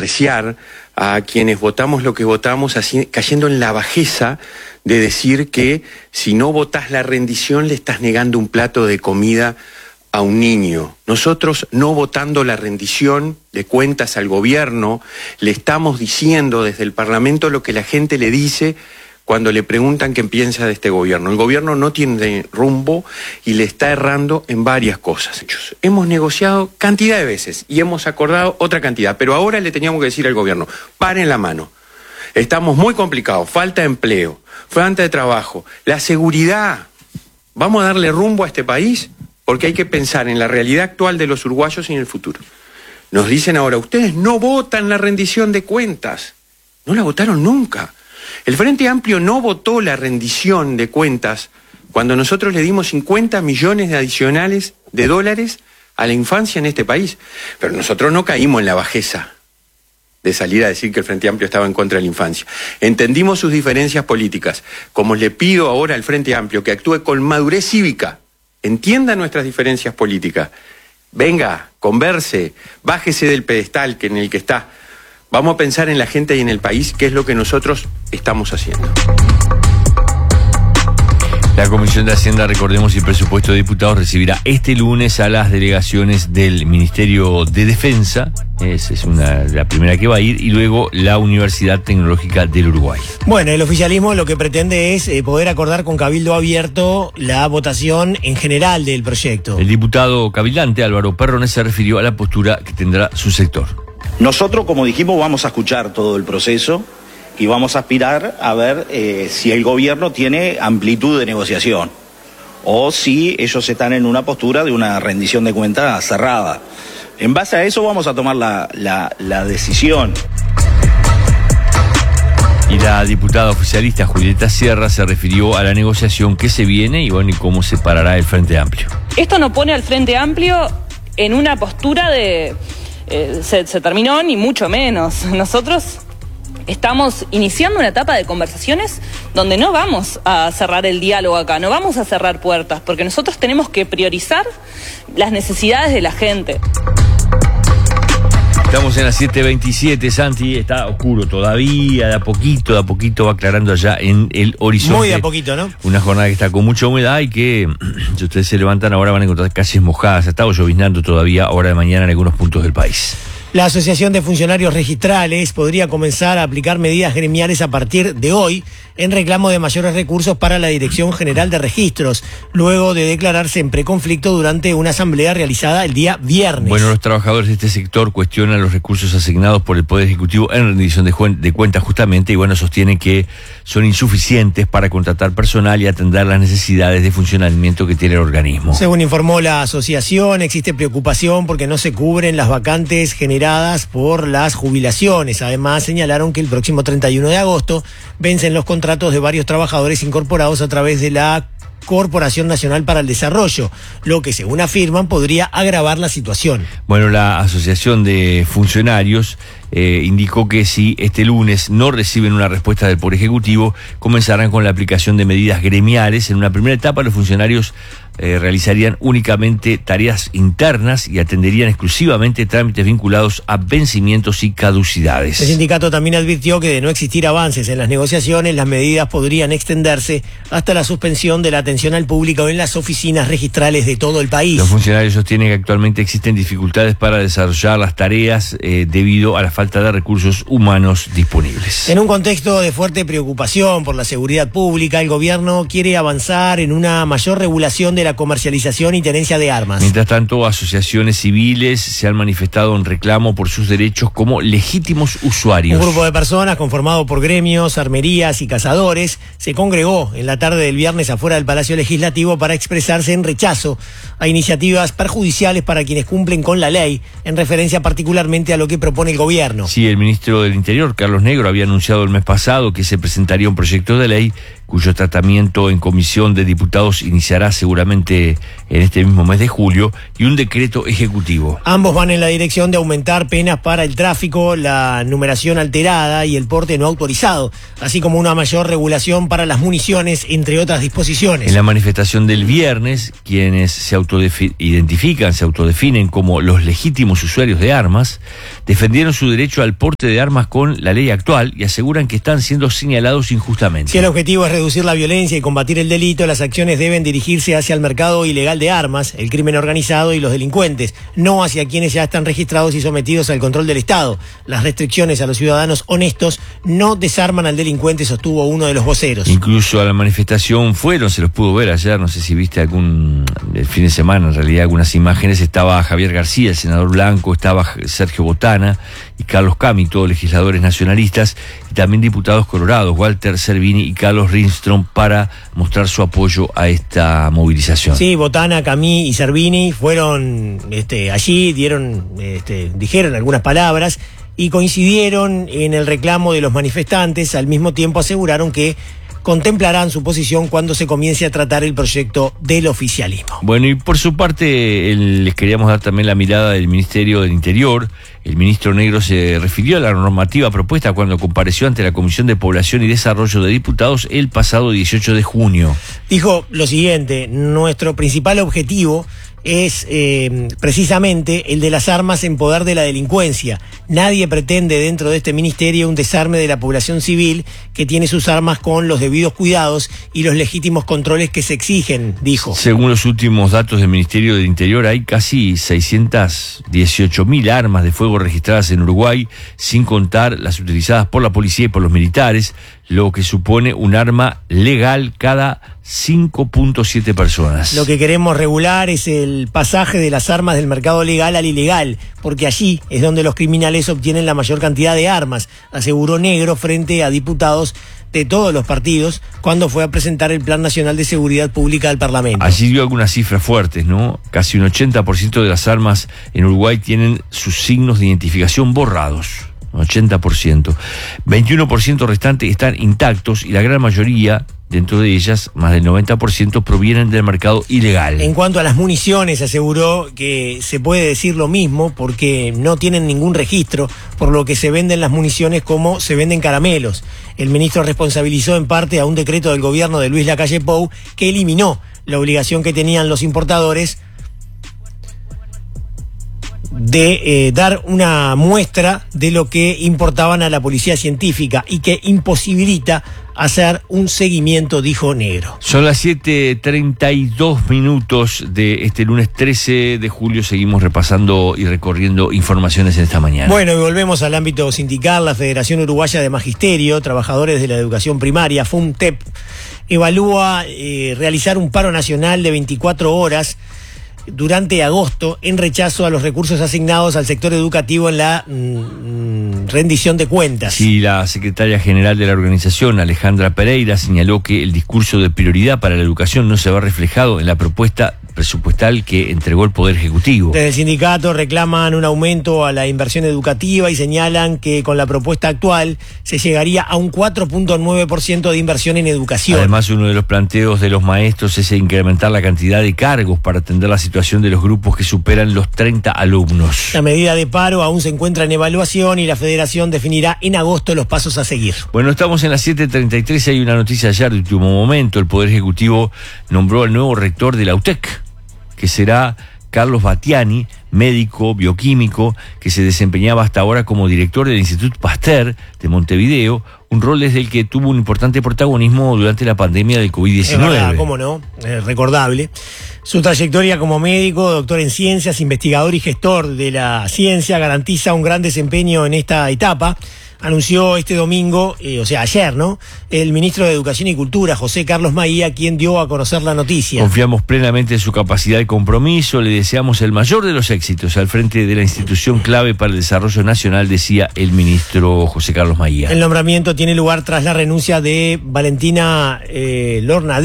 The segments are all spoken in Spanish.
despreciar a quienes votamos lo que votamos, así, cayendo en la bajeza de decir que si no votás la rendición le estás negando un plato de comida a un niño. Nosotros, no votando la rendición de cuentas al gobierno, le estamos diciendo desde el Parlamento lo que la gente le dice cuando le preguntan qué piensa de este gobierno. El gobierno no tiene rumbo y le está errando en varias cosas. Hemos negociado cantidad de veces y hemos acordado otra cantidad, pero ahora le teníamos que decir al gobierno, paren la mano. Estamos muy complicados, falta de empleo, falta de trabajo, la seguridad. ¿Vamos a darle rumbo a este país? Porque hay que pensar en la realidad actual de los uruguayos y en el futuro. Nos dicen ahora, ustedes no votan la rendición de cuentas. No la votaron nunca. El Frente Amplio no votó la rendición de cuentas cuando nosotros le dimos 50 millones adicionales de dólares a la infancia en este país. Pero nosotros no caímos en la bajeza de salir a decir que el Frente Amplio estaba en contra de la infancia. Entendimos sus diferencias políticas. Como le pido ahora al Frente Amplio que actúe con madurez cívica, entienda nuestras diferencias políticas, venga, converse, bájese del pedestal en el que está. Vamos a pensar en la gente y en el país, que es lo que nosotros estamos haciendo. La Comisión de Hacienda, recordemos, y Presupuesto de Diputados recibirá este lunes a las delegaciones del Ministerio de Defensa, es la primera que va a ir, y luego la Universidad Tecnológica del Uruguay. Bueno, el oficialismo lo que pretende es poder acordar con cabildo abierto la votación en general del proyecto. El diputado cabildante Álvaro Perrones se refirió a la postura que tendrá su sector. Nosotros, como dijimos, vamos a escuchar todo el proceso y vamos a aspirar a ver si el gobierno tiene amplitud de negociación o si ellos están en una postura de una rendición de cuentas cerrada. En base a eso vamos a tomar la decisión. Y la diputada oficialista Julieta Sierra se refirió a la negociación que se viene y bueno, y cómo se parará el Frente Amplio. Esto no pone al Frente Amplio en una postura de se terminó, ni mucho menos. Nosotros estamos iniciando una etapa de conversaciones donde no vamos a cerrar el diálogo acá, no vamos a cerrar puertas, porque nosotros tenemos que priorizar las necesidades de la gente. Estamos en las 7:27, Santi, está oscuro todavía, de a poquito va aclarando allá en el horizonte. Muy de a poquito, ¿no? Una jornada que está con mucha humedad y que, si ustedes se levantan ahora van a encontrar calles mojadas, ha estado lloviznando todavía ahora de mañana en algunos puntos del país. La Asociación de Funcionarios Registrales podría comenzar a aplicar medidas gremiales a partir de hoy en reclamo de mayores recursos para la Dirección General de Registros, luego de declararse en preconflicto durante una asamblea realizada el día viernes. Bueno, los trabajadores de este sector cuestionan los recursos asignados por el Poder Ejecutivo en rendición de cuentas justamente y bueno, sostienen que son insuficientes para contratar personal y atender las necesidades de funcionamiento que tiene el organismo. Según informó la asociación, existe preocupación porque no se cubren las vacantes generadas por las jubilaciones. Además, señalaron que el próximo 31 de agosto vencen los contratos de varios trabajadores incorporados a través de la Corporación Nacional para el Desarrollo, lo que, según afirman, podría agravar la situación. Bueno, la Asociación de Funcionarios indicó que si este lunes no reciben una respuesta del Poder Ejecutivo, comenzarán con la aplicación de medidas gremiales. En una primera etapa, los funcionarios realizarían únicamente tareas internas y atenderían exclusivamente trámites vinculados a vencimientos y caducidades. El sindicato también advirtió que de no existir avances en las negociaciones, las medidas podrían extenderse hasta la suspensión de la atención al público en las oficinas registrales de todo el país. Los funcionarios sostienen que actualmente existen dificultades para desarrollar las tareas debido a la falta de recursos humanos disponibles. En un contexto de fuerte preocupación por la seguridad pública, el gobierno quiere avanzar en una mayor regulación de la comercialización y tenencia de armas. Mientras tanto, asociaciones civiles se han manifestado en reclamo por sus derechos como legítimos usuarios. Un grupo de personas conformado por gremios, armerías y cazadores se congregó en la tarde del viernes afuera del Palacio Legislativo para expresarse en rechazo a iniciativas perjudiciales para quienes cumplen con la ley, en referencia particularmente a lo que propone el gobierno. Sí, el ministro del Interior, Carlos Negro, había anunciado el mes pasado que se presentaría un proyecto de ley cuyo tratamiento en comisión de diputados iniciará seguramente en este mismo mes de julio, y un decreto ejecutivo. Ambos van en la dirección de aumentar penas para el tráfico, la numeración alterada y el porte no autorizado, así como una mayor regulación para las municiones, entre otras disposiciones. En la manifestación del viernes, quienes se autodefinen como los legítimos usuarios de armas, defendieron su derecho al porte de armas con la ley actual y aseguran que están siendo señalados injustamente. Si el objetivo es reducir la violencia y combatir el delito, las acciones deben dirigirse hacia el mercado ilegal de armas, el crimen organizado y los delincuentes, no hacia quienes ya están registrados y sometidos al control del Estado. Las restricciones a los ciudadanos honestos no desarman al delincuente, sostuvo uno de los voceros. Incluso a la manifestación fueron, se los pudo ver ayer, no sé si viste el fin de semana, en realidad algunas imágenes, estaba Javier García, el senador blanco, estaba Sergio Botana y Carlos Cami, todos legisladores nacionalistas, y también diputados colorados, Walter Cervini y Carlos Ringström, para mostrar su apoyo a esta movilización. Sí, Botana, Camí y Cervini fueron allí, dijeron algunas palabras y coincidieron en el reclamo de los manifestantes. Al mismo tiempo aseguraron que contemplarán su posición cuando se comience a tratar el proyecto del oficialismo. Bueno, y por su parte les queríamos dar también la mirada del Ministerio del Interior. El ministro Negro se refirió a la normativa propuesta cuando compareció ante la Comisión de Población y Desarrollo de Diputados el pasado 18 de junio. Dijo lo siguiente: nuestro principal objetivo es precisamente el de las armas en poder de la delincuencia. Nadie pretende dentro de este ministerio un desarme de la población civil que tiene sus armas con los debidos cuidados y los legítimos controles que se exigen, dijo. Según los últimos datos del Ministerio del Interior, hay casi 618.000 armas de fuego registradas en Uruguay, sin contar las utilizadas por la policía y por los militares, lo que supone un arma legal cada 5.7 personas. Lo que queremos regular es el pasaje de las armas del mercado legal al ilegal, porque allí es donde los criminales obtienen la mayor cantidad de armas, aseguró Negro frente a diputados de todos los partidos cuando fue a presentar el Plan Nacional de Seguridad Pública al Parlamento. Allí dio algunas cifras fuertes, ¿no? Casi un 80% de las armas en Uruguay tienen sus signos de identificación borrados. 80%. 21% restantes están intactos y la gran mayoría, dentro de ellas, más del 90%, provienen del mercado ilegal. En cuanto a las municiones, aseguró que se puede decir lo mismo porque no tienen ningún registro, por lo que se venden las municiones como se venden caramelos. El ministro responsabilizó en parte a un decreto del gobierno de Luis Lacalle Pou que eliminó la obligación que tenían los importadores de dar una muestra de lo que importaban a la policía científica y que imposibilita hacer un seguimiento, dijo Negro. Son las 7:32 de este lunes 13 de julio. Seguimos repasando y recorriendo informaciones en esta mañana. Bueno, y volvemos al ámbito sindical. La Federación Uruguaya de Magisterio, Trabajadores de la Educación Primaria, FUMTEP, evalúa realizar un paro nacional de 24 horas durante agosto en rechazo a los recursos asignados al sector educativo en la rendición de cuentas. Sí, la secretaria general de la organización, Alejandra Pereira, señaló que el discurso de prioridad para la educación no se va reflejado en la propuesta presupuestal que entregó el Poder Ejecutivo. Desde el sindicato reclaman un aumento a la inversión educativa y señalan que con la propuesta actual se llegaría a un 4.9% de inversión en educación. Además, uno de los planteos de los maestros es incrementar la cantidad de cargos para atender la situación de los grupos que superan los 30 alumnos. La medida de paro aún se encuentra en evaluación y la Federación definirá en agosto los pasos a seguir. Bueno, estamos en las 7:33. Hay una noticia ayer de último momento. El Poder Ejecutivo nombró al nuevo rector de la UTEC, que será Carlos Battiani, médico bioquímico, que se desempeñaba hasta ahora como director del Instituto Pasteur de Montevideo, un rol desde el que tuvo un importante protagonismo durante la pandemia del COVID-19. Es verdad, cómo no, recordable. Su trayectoria como médico, doctor en ciencias, investigador y gestor de la ciencia garantiza un gran desempeño en esta etapa. Anunció este domingo, ayer, ¿no?, el ministro de Educación y Cultura, José Carlos Maía, quien dio a conocer la noticia. Confiamos plenamente en su capacidad y compromiso, le deseamos el mayor de los éxitos al frente de la institución clave para el desarrollo nacional, decía el ministro José Carlos Maía. El nombramiento tiene lugar tras la renuncia de Valentina Lornadí,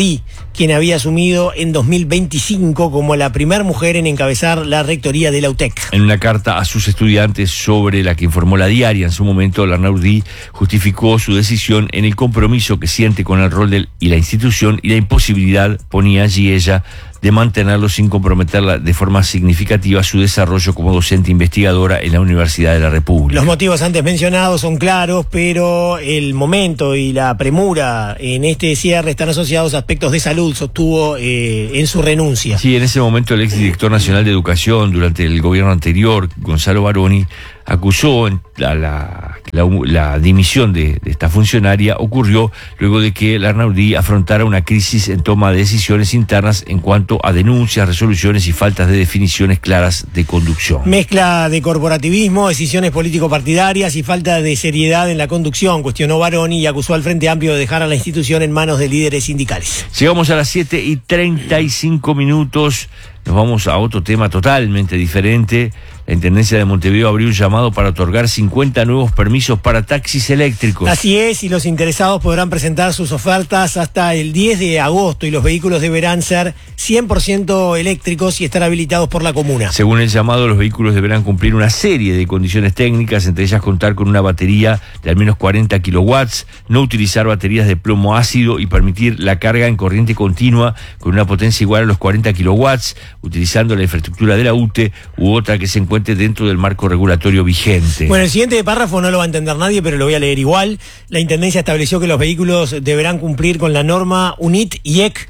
quien había asumido en 2025 como la primera mujer en encabezar la rectoría de la UTEC. En una carta a sus estudiantes sobre la que informó La Diaria en su momento, Larnaudí justificó su decisión en el compromiso que siente con el rol y la institución y la imposibilidad, ponía allí ella, de mantenerlo sin comprometerla de forma significativa su desarrollo como docente investigadora en la Universidad de la República. Los motivos antes mencionados son claros, pero el momento y la premura en este cierre están asociados a aspectos de salud, sostuvo en su renuncia. Sí, en ese momento el exdirector nacional de Educación durante el gobierno anterior, Gonzalo Baroni, acusó la dimisión de esta funcionaria ocurrió luego de que Larnaudí afrontara una crisis en toma de decisiones internas en cuanto a denuncias, resoluciones y faltas de definiciones claras de conducción. Mezcla de corporativismo, decisiones político-partidarias y falta de seriedad en la conducción, cuestionó Baroni y acusó al Frente Amplio de dejar a la institución en manos de líderes sindicales. Llegamos a las 7:35. Nos vamos a otro tema totalmente diferente. La Intendencia de Montevideo abrió un llamado para otorgar 50 nuevos permisos para taxis eléctricos. Así es, y los interesados podrán presentar sus ofertas hasta el 10 de agosto y los vehículos deberán ser 100% eléctricos y estar habilitados por la comuna. Según el llamado, los vehículos deberán cumplir una serie de condiciones técnicas, entre ellas contar con una batería de al menos 40 kilowatts, no utilizar baterías de plomo ácido y permitir la carga en corriente continua con una potencia igual a los 40 kilowatts, utilizando la infraestructura de la UTE u otra que se encuentre dentro del marco regulatorio vigente. Bueno, el siguiente párrafo no lo va a entender nadie, pero lo voy a leer igual. La Intendencia estableció que los vehículos deberán cumplir con la norma UNIT IEC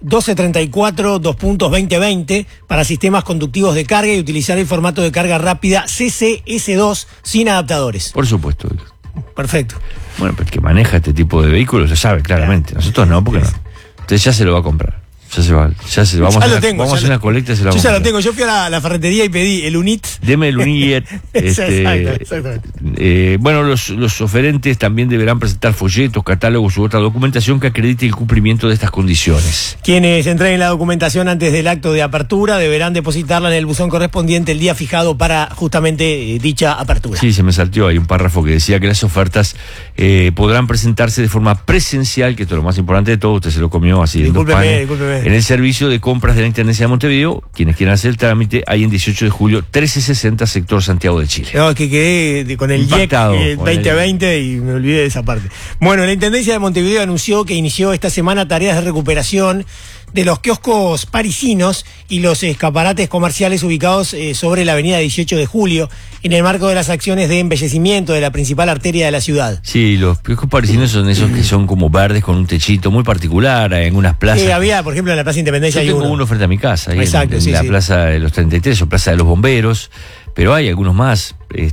1234-2.2020 para sistemas conductivos de carga y utilizar el formato de carga rápida CCS2 sin adaptadores. Por supuesto. Perfecto. Bueno, pero el que maneja este tipo de vehículos lo sabe claramente. Nosotros no, porque no. Entonces ya se lo va a comprar. Vamos a hacer una colecta y se lo vamos a comprar. Yo ya lo tengo. Yo fui a la ferretería y pedí el UNIT. Deme el UNIT. Exactamente. Bueno, los oferentes también deberán presentar folletos, catálogos u otra documentación que acredite el cumplimiento de estas condiciones. Quienes entreguen la documentación antes del acto de apertura deberán depositarla en el buzón correspondiente el día fijado para justamente dicha apertura. Sí, se me salteó ahí un párrafo que decía que las ofertas podrán presentarse de forma presencial, que esto es lo más importante de todo, usted se lo comió así. Discúlpeme. En el servicio de compras de la Intendencia de Montevideo, quienes quieran hacer el trámite, hay en 18 de julio, 1360, sector Santiago de Chile. No, que quedé con el impactado, IEC 2020 y me olvidé de esa parte. Bueno, la Intendencia de Montevideo anunció que inició esta semana tareas de recuperación de los kioscos parisinos y los escaparates comerciales ubicados sobre la avenida 18 de julio, en el marco de las acciones de embellecimiento de la principal arteria de la ciudad. Sí, los kioscos parisinos son esos que son como verdes con un techito muy particular en unas plazas. Sí, había, por ejemplo, en la Plaza Independencia yo tengo uno frente a mi casa, ahí exacto, en la Plaza de los 33 o Plaza de los Bomberos, pero hay algunos más,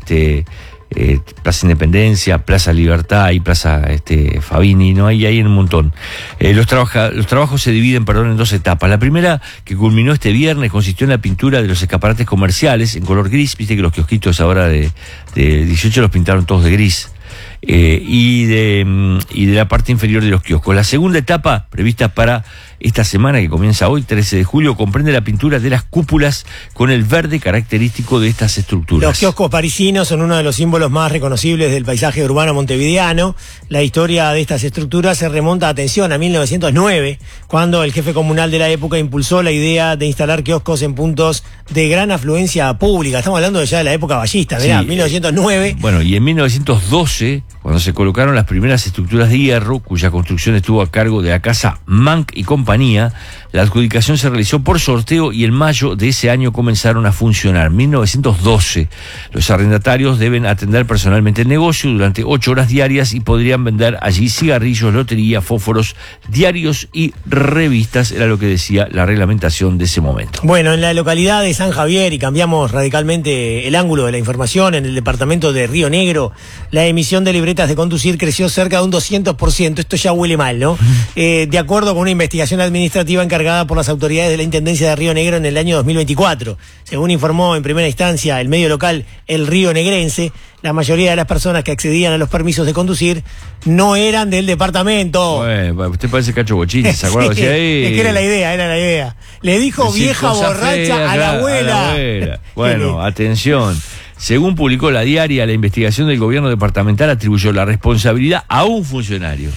Plaza Independencia, Plaza Libertad y Plaza Fabini, ¿no? Hay un montón. Los trabajos se dividen, en dos etapas. La primera, que culminó este viernes, consistió en la pintura de los escaparates comerciales en color gris. Viste que los kiosquitos ahora de 18 los pintaron todos de gris. Y de la parte inferior de los kioscos. La segunda etapa, prevista para esta semana que comienza hoy, 13 de julio, comprende la pintura de las cúpulas con el verde característico de estas estructuras. Los kioscos parisinos son uno de los símbolos más reconocibles del paisaje urbano montevideano. La historia de estas estructuras se remonta, atención, a 1909, cuando el jefe comunal de la época impulsó la idea de instalar kioscos en puntos de gran afluencia pública. Estamos hablando ya de la época ballista, mirá, sí, 1909. Bueno, y en 1912, cuando se colocaron las primeras estructuras de hierro, cuya construcción estuvo a cargo de la casa Mank y Compañía, la adjudicación se realizó por sorteo y en mayo de ese año comenzaron a funcionar. 1912. Los arrendatarios deben atender personalmente el negocio durante 8 horas diarias y podrían vender allí cigarrillos, lotería, fósforos, diarios y revistas, era lo que decía la reglamentación de ese momento. Bueno, en la localidad de San Javier, y cambiamos radicalmente el ángulo de la información, en el departamento de Río Negro, la emisión de libretas de conducir creció cerca de un 200%. Esto ya huele mal, ¿no? De acuerdo con una investigación administrativa encargada por las autoridades de la Intendencia de Río Negro en el año 2024. Según informó en primera instancia el medio local El Río Negrense, la mayoría de las personas que accedían a los permisos de conducir no eran del departamento. Bueno, usted parece Cacho Bochini, ¿se acuerda? Sí, es que era la idea. Le dijo decir, vieja borracha a la abuela. Bueno, atención. Según publicó La Diaria, la investigación del gobierno departamental atribuyó la responsabilidad a un funcionario.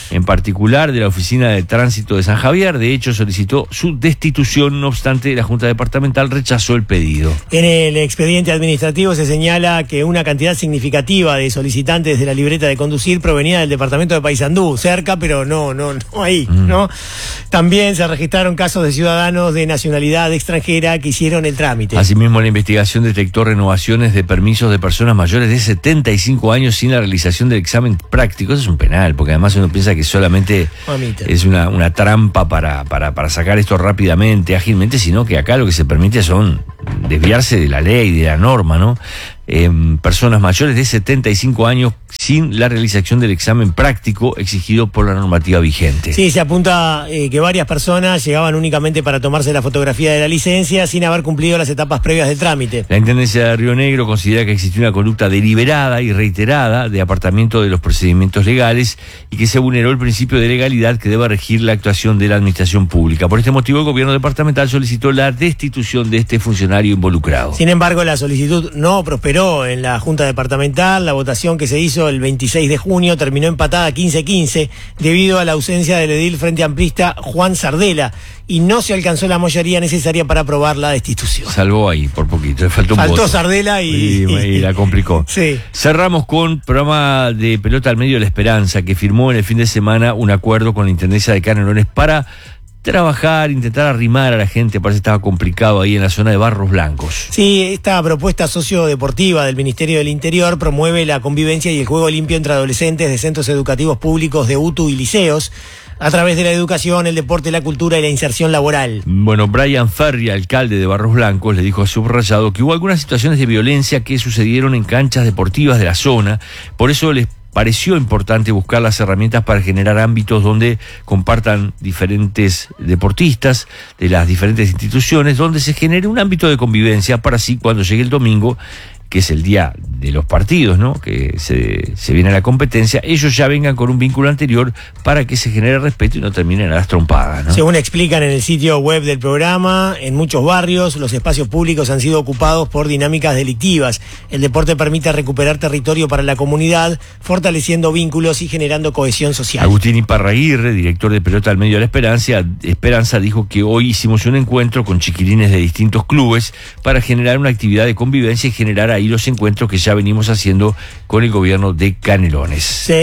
en particular de la Oficina de Tránsito de San Javier. De hecho, solicitó su destitución, no obstante, la Junta Departamental rechazó el pedido. En el expediente administrativo se señala que una cantidad significativa de solicitantes de la libreta de conducir provenía del departamento de Paysandú, cerca, pero no ahí, ¿no? También se registraron casos de ciudadanos de nacionalidad extranjera que hicieron el trámite. Asimismo, la investigación detectó renovaciones de permisos de personas mayores de 75 años sin la realización del examen práctico. Eso es un penal, porque además uno piensa que solamente es una trampa para sacar esto rápidamente, ágilmente, sino que acá lo que se permite son desviarse de la ley, de la norma, ¿no? Personas mayores de 75 años sin la realización del examen práctico exigido por la normativa vigente. Sí, se apunta que varias personas llegaban únicamente para tomarse la fotografía de la licencia sin haber cumplido las etapas previas del trámite. La Intendencia de Río Negro considera que existió una conducta deliberada y reiterada de apartamiento de los procedimientos legales y que se vulneró el principio de legalidad que debe regir la actuación de la administración pública. Por este motivo, el gobierno departamental solicitó la destitución de este funcionario involucrado. Sin embargo, la solicitud no prosperó en la Junta Departamental. La votación que se hizo el 26 de junio terminó empatada 15-15 debido a la ausencia del edil frente amplista Juan Sardela y no se alcanzó la mayoría necesaria para aprobar la destitución. Salvó ahí por poquito, le faltó un voto. Faltó Sardela y la complicó. Sí. Cerramos con programa de pelota al medio de La Esperanza, que firmó en el fin de semana un acuerdo con la Intendencia de Canelones para trabajar, intentar arrimar a la gente. Parece que estaba complicado ahí en la zona de Barros Blancos. Sí, esta propuesta sociodeportiva del Ministerio del Interior promueve la convivencia y el juego limpio entre adolescentes de centros educativos públicos de UTU y liceos a través de la educación, el deporte, la cultura y la inserción laboral. Bueno, Brian Ferri, alcalde de Barros Blancos, le dijo a Subrayado que hubo algunas situaciones de violencia que sucedieron en canchas deportivas de la zona. Por eso les pareció importante buscar las herramientas para generar ámbitos donde compartan diferentes deportistas de las diferentes instituciones, donde se genere un ámbito de convivencia para así cuando llegue el domingo, que es el día de los partidos, ¿no?, que se viene a la competencia, ellos ya vengan con un vínculo anterior para que se genere respeto y no terminen a las trompadas, ¿no? Según explican en el sitio web del programa, en muchos barrios los espacios públicos han sido ocupados por dinámicas delictivas. El deporte permite recuperar territorio para la comunidad, fortaleciendo vínculos y generando cohesión social. Agustín Iparraguirre, director de Pelota al Medio de La Esperanza, dijo que hoy hicimos un encuentro con chiquilines de distintos clubes para generar una actividad de convivencia y generar ahí los encuentros que ya venimos haciendo con el gobierno de Canelones.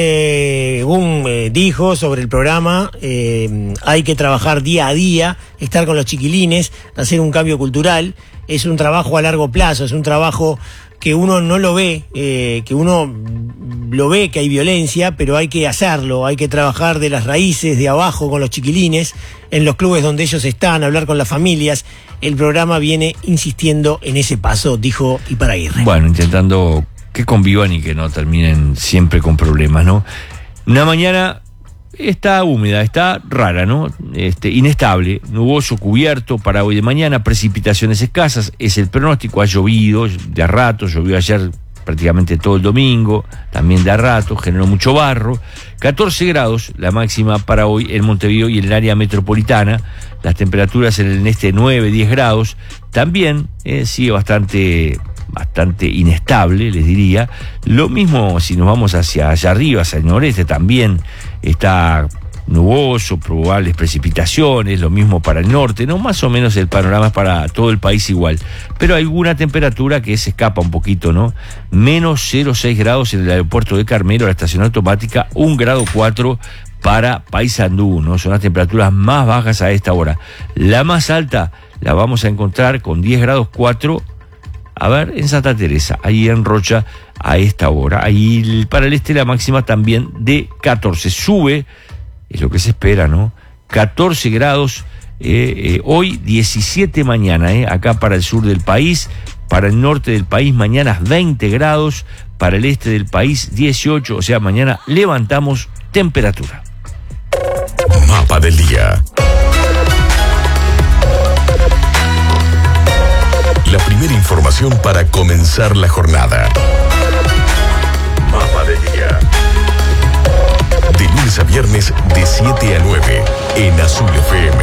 Según dijo sobre el programa, hay que trabajar día a día, estar con los chiquilines, hacer un cambio cultural. Es un trabajo a largo plazo, es un trabajo que uno no lo ve, que uno lo ve que hay violencia, pero hay que hacerlo, hay que trabajar de las raíces, de abajo con los chiquilines, en los clubes donde ellos están, hablar con las familias. El programa viene insistiendo en ese paso, dijo Iparraguirre. Bueno, intentando que convivan y que no terminen siempre con problemas, ¿no? Una mañana está húmeda, está rara, ¿no? Inestable, nuboso, cubierto para hoy de mañana, precipitaciones escasas, es el pronóstico. Ha llovido de a rato, llovió ayer prácticamente todo el domingo, también de a rato, generó mucho barro. 14 grados la máxima para hoy en Montevideo y en el área metropolitana. Las temperaturas en el este 9, 10 grados. También sigue bastante inestable, les diría. Lo mismo si nos vamos hacia allá arriba, hacia el noreste, también está nuboso, probables precipitaciones, lo mismo para el norte, ¿no? Más o menos el panorama es para todo el país igual, pero alguna temperatura que se escapa un poquito, ¿no? Menos 0,6 grados en el aeropuerto de Carmelo, la estación automática, 1,4 grados para Paysandú, ¿no? Son las temperaturas más bajas a esta hora. La más alta la vamos a encontrar con 10,4 grados, a ver, en Santa Teresa, ahí en Rocha, a esta hora. Ahí para el este la máxima también de 14. Sube, es lo que se espera, ¿no? 14 grados, hoy 17 mañana, acá para el sur del país, para el norte del país mañana 20 grados, para el este del país 18, o sea, mañana levantamos temperatura. Mapa del día. La primera información para comenzar la jornada. Mapa del día. De lunes a viernes de 7 a 9 en Azul FM.